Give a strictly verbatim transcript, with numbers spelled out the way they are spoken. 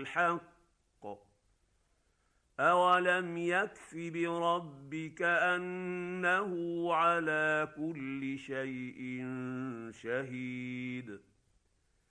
الحق أولم يكف بربك أنه على كل شيء شهيد